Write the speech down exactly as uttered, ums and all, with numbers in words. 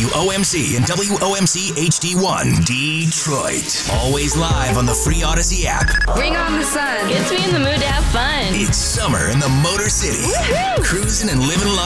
W O M C and W O M C H D one, Detroit. Always live on the free Odyssey app. Bring on the sun. Gets me in the mood to have fun. It's summer in the Motor City. Woohoo! Cruising and living life.